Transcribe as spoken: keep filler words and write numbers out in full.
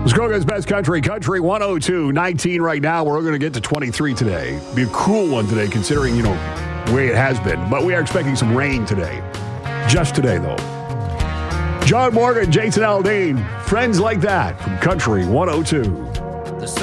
Muskoka's best country, Country one oh two, nineteen right now. We're going to get to twenty-three today. Be a cool one today considering, you know, the way it has been. But we are expecting some rain today. Just today, though. John Morgan, Jason Aldean, friends like that from Country one oh two.